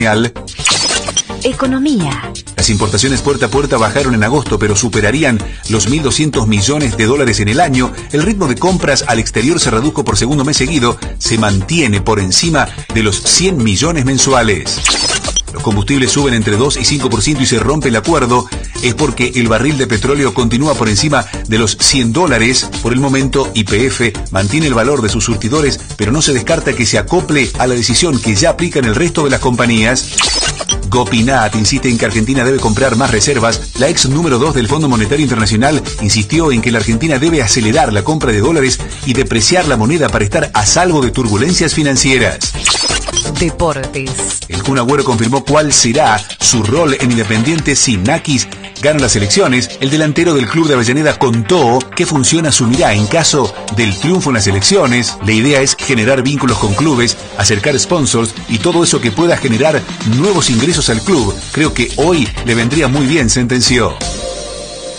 Economía. Las importaciones puerta a puerta bajaron en agosto, pero superarían los 1.200 millones de dólares en el año. El ritmo de compras al exterior se redujo por segundo mes seguido, se mantiene por encima de los 100 millones mensuales. Los combustibles suben entre 2 y 5% y se rompe el acuerdo. Es porque el barril de petróleo continúa por encima de los $100. Por el momento, YPF mantiene el valor de sus surtidores, pero no se descarta que se acople a la decisión que ya aplican el resto de las compañías. Gopinath insiste en que Argentina debe comprar más reservas. La ex número 2 del Fondo Monetario Internacional insistió en que la Argentina debe acelerar la compra de dólares y depreciar la moneda para estar a salvo de turbulencias financieras. Deportes. El Kun Agüero confirmó cuál será su rol en Independiente si Nakis gana las elecciones. El delantero del club de Avellaneda contó qué función asumirá en caso del triunfo en las elecciones. La idea es generar vínculos con clubes, acercar sponsors y todo eso que pueda generar nuevos ingresos al club. Creo que hoy le vendría muy bien, sentenció.